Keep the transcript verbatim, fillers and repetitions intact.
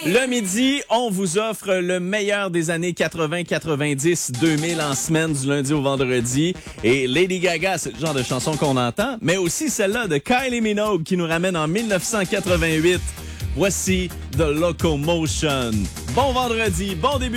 Le midi, on vous offre le meilleur des années quatre-vingts, quatre-vingt-dix, deux mille en semaine du lundi au vendredi. Et Lady Gaga, c'est le genre de chanson qu'on entend, mais aussi celle-là de Kylie Minogue qui nous ramène en dix-neuf cent quatre-vingt-huit. Voici The Locomotion. Bon vendredi, bon début